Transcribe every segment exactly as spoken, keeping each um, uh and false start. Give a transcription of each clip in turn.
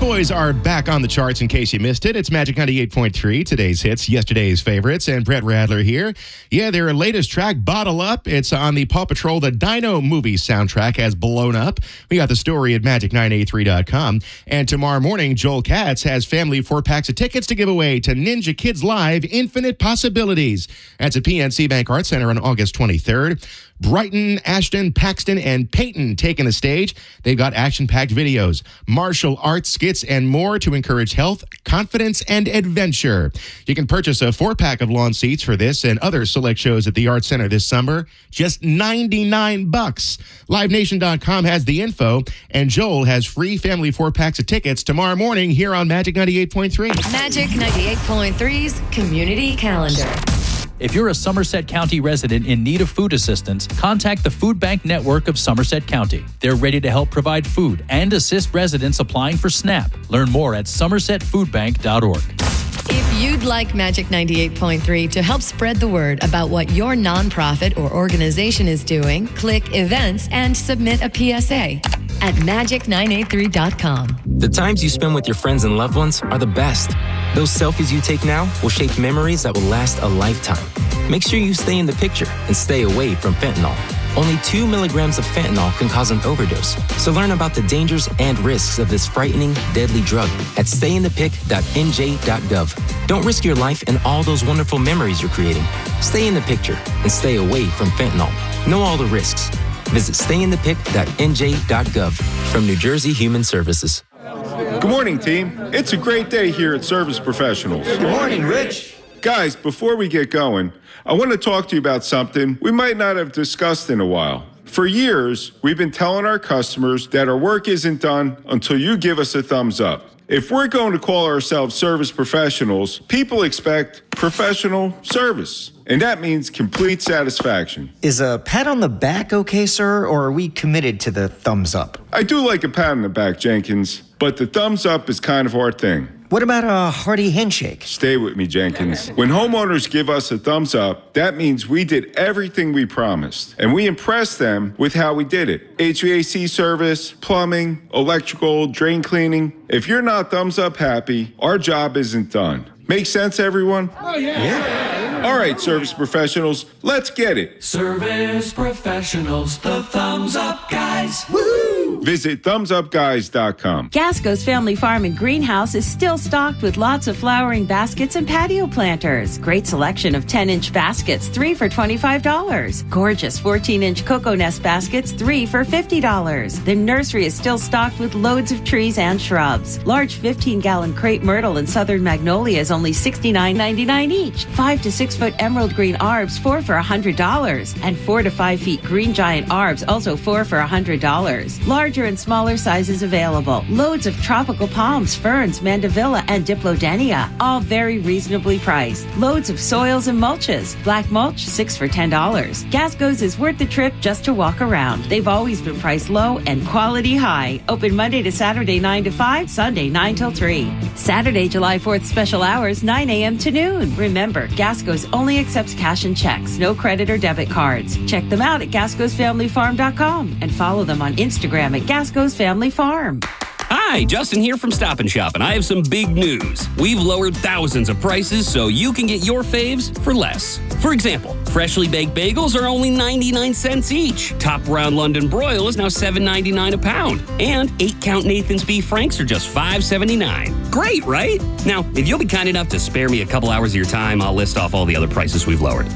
Boys are back on the charts in case you missed it. It's Magic ninety-eight point three, today's hits, yesterday's favorites, and Brett Radler here. Yeah, their latest track, Bottle Up, it's on the Paw Patrol The Dino movie soundtrack, has blown up. We got the story at magic nine eighty-three dot com. And tomorrow morning, Joel Katz has family four packs of tickets to give away to Ninja Kids Live Infinite Possibilities. That's at P N C Bank Arts Center on August twenty-third. Brighton, Ashton, Paxton, and Peyton taking the stage. They've got action-packed videos, martial arts skits, and more to encourage health, confidence, and adventure. You can purchase a four-pack of lawn seats for this and other select shows at the Arts Center this summer. Just ninety-nine bucks. Live Nation dot com has the info, and Joel has free family four-packs of tickets tomorrow morning here on Magic ninety-eight point three. Magic ninety-eight point three's Community Calendar. If you're a Somerset County resident in need of food assistance, contact the Food Bank Network of Somerset County. They're ready to help provide food and assist residents applying for SNAP. Learn more at somerset food bank dot org. If you'd like Magic ninety-eight point three to help spread the word about what your nonprofit or organization is doing, click Events and submit a P S A at magic nine eighty-three dot com. The times you spend with your friends and loved ones are the best. Those selfies you take now will shape memories that will last a lifetime. Make sure you stay in the picture and stay away from fentanyl. Only two milligrams of fentanyl can cause an overdose. So learn about the dangers and risks of this frightening, deadly drug at stay in the pic dot n j dot gov. Don't risk your life and all those wonderful memories you're creating. Stay in the picture and stay away from fentanyl. Know all the risks. Visit stay in the pic dot n j dot gov from New Jersey Human Services. Good morning, team. It's a great day here at Service Professionals. Good morning, Rich. Guys, before we get going, I want to talk to you about something we might not have discussed in a while. For years, we've been telling our customers that our work isn't done until you give us a thumbs up. If we're going to call ourselves service professionals, people expect professional service, and that means complete satisfaction. Is a pat on the back okay, sir, or are we committed to the thumbs up? I do like a pat on the back, Jenkins, but the thumbs up is kind of our thing. What about a hearty handshake? Stay with me, Jenkins. When homeowners give us a thumbs up, that means we did everything we promised, and we impressed them with how we did it. H V A C service, plumbing, electrical, drain cleaning. If you're not thumbs up happy, our job isn't done. Make sense, everyone? Oh, yeah. Yeah. All right, service professionals, let's get it. Service professionals, the thumbs up guys. Woo! Visit thumbs up guys dot com. Gasco's Family Farm and Greenhouse is still stocked with lots of flowering baskets and patio planters. Great selection of ten-inch baskets, three for twenty-five dollars. Gorgeous fourteen-inch cocoa nest baskets, three for fifty dollars. The nursery is still stocked with loads of trees and shrubs. Large fifteen-gallon crepe myrtle and southern magnolias, only sixty-nine ninety-nine each. Five to six foot emerald green arbs, four for one hundred dollars. And four to five feet green giant arbs, also four for one hundred dollars. Larger and smaller sizes available. Loads of tropical palms, ferns, mandevilla, and diplodenia, all very reasonably priced. Loads of soils and mulches. Black mulch, six for ten dollars. Gasco's is worth the trip just to walk around. They've always been priced low and quality high. Open Monday to Saturday nine to five, Sunday nine till three. Saturday, July fourth special hours, nine a.m. to noon. Remember, Gasco's only accepts cash and checks, no credit or debit cards. Check them out at gascos family farm dot com and follow them on Instagram at Gasco's Family Farm. Hi, Justin here from Stop and Shop, and I have some big news. We've lowered thousands of prices so you can get your faves for less. For example, freshly baked bagels are only ninety-nine cents each. Top round London broil is now seven ninety-nine a pound. And eight count Nathan's Beef Franks are just five seventy-nine. Great, right? Now, if you'll be kind enough to spare me a couple hours of your time, I'll list off all the other prices we've lowered.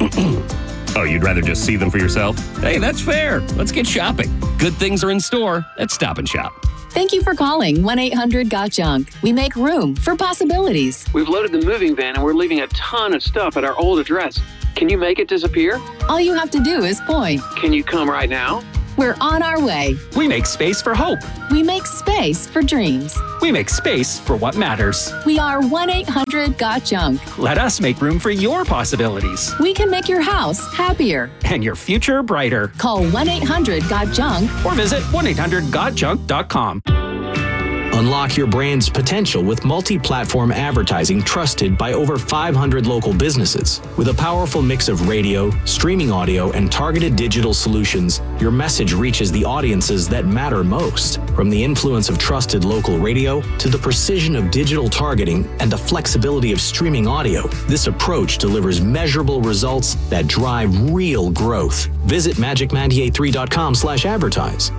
Oh, you'd rather just see them for yourself? Hey, that's fair. Let's get shopping. Good things are in store at Stop and Shop. Thank you for calling one eight hundred got junk. We make room for possibilities. We've loaded the moving van and we're leaving a ton of stuff at our old address. Can you make it disappear? All you have to do is point. Can you come right now? We're on our way. We make space for hope. We make space for dreams. We make space for what matters. We are one eight hundred got junk. Let us make room for your possibilities. We can make your house happier. And your future brighter. Call one eight hundred got junk or visit one eight hundred got junk dot com. Unlock your brand's potential with multi-platform advertising trusted by over five hundred local businesses. With a powerful mix of radio, streaming audio, and targeted digital solutions, your message reaches the audiences that matter most. From the influence of trusted local radio to the precision of digital targeting and the flexibility of streaming audio, this approach delivers measurable results that drive real growth. Visit magic nine eight three dot com slash advertise.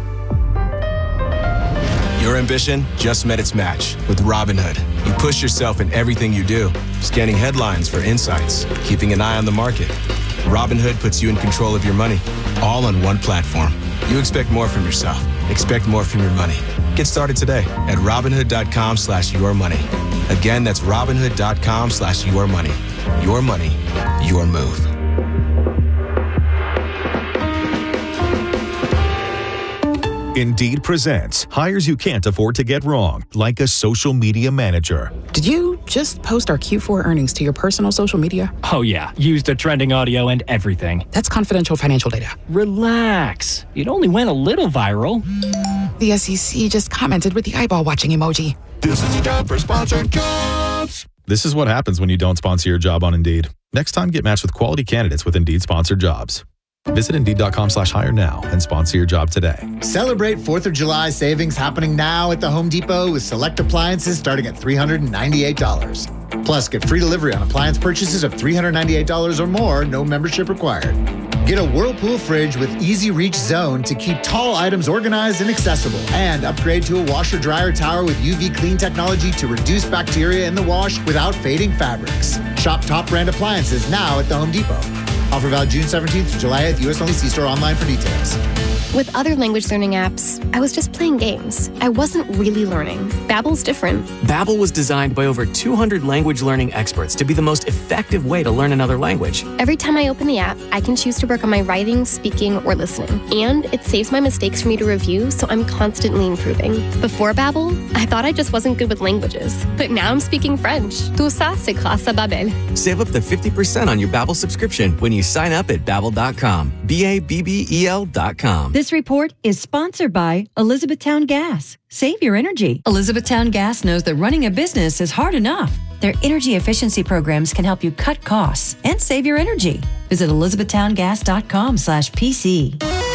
Your ambition just met its match with Robinhood. You push yourself in everything you do, scanning headlines for insights, keeping an eye on the market. Robinhood puts you in control of your money, all on one platform. You expect more from yourself. Expect more from your money. Get started today at Robinhood.com slash your money. Again, that's Robinhood.com slash your money. Your money, your move. Indeed presents hires you can't afford to get wrong, like a social media manager. Did you just post our Q four earnings to your personal social media? Oh yeah, used the trending audio and everything. That's confidential financial data. Relax. It only went a little viral. The S E C just commented with the eyeball watching emoji. This is the job for sponsored jobs. This is what happens when you don't sponsor your job on Indeed. Next time, get matched with quality candidates with Indeed sponsored jobs. Visit Indeed.com slash hire now and sponsor your job today. Celebrate fourth of July savings happening now at the Home Depot with select appliances starting at three hundred ninety-eight dollars. Plus, get free delivery on appliance purchases of three hundred ninety-eight dollars or more, no membership required. Get a Whirlpool fridge with Easy Reach Zone to keep tall items organized and accessible. And upgrade to a washer-dryer tower with U V clean technology to reduce bacteria in the wash without fading fabrics. Shop top brand appliances now at the Home Depot. Offer valid June seventeenth to July eighth, U S only. See store online for details. With other language learning apps, I was just playing games. I wasn't really learning. Babbel's different. Babbel was designed by over two hundred language learning experts to be the most effective way to learn another language. Every time I open the app, I can choose to work on my writing, speaking, or listening. And it saves my mistakes for me to review, so I'm constantly improving. Before Babbel, I thought I just wasn't good with languages. But now I'm speaking French. Tout ça, c'est grâce à Babbel. Save up to fifty percent on your Babbel subscription when you sign up at babbel dot com. B A B B E L dot com. This report is sponsored by Elizabethtown Gas. Save your energy. Elizabethtown Gas knows that running a business is hard enough. Their energy efficiency programs can help you cut costs and save your energy. Visit elizabethtown gas dot com slash PC.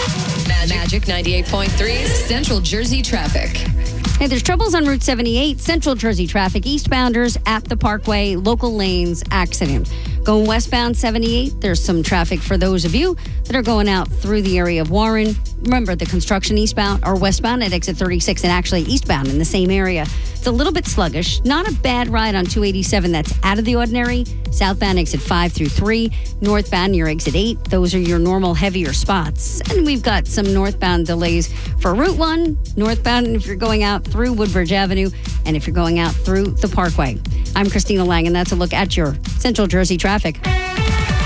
Magic ninety-eight point three Central Jersey traffic. Hey, there's troubles on Route seventy-eight, Central Jersey traffic, eastbounders at the Parkway, local lanes, accident. Going westbound seventy-eight, there's some traffic for those of you that are going out through the area of Warren. Remember, the construction eastbound or westbound at exit thirty-six and actually eastbound in the same area. It's a little bit sluggish. Not a bad ride on two eighty-seven. That's out of the ordinary. Southbound exit five through three. Northbound near exit eight. Those are your normal heavier spots. And we've got some northbound delays for Route one, northbound if you're going out through Woodbridge Avenue, and if you're going out through the Parkway. I'm Christina Lang, and that's a look at your Central Jersey traffic.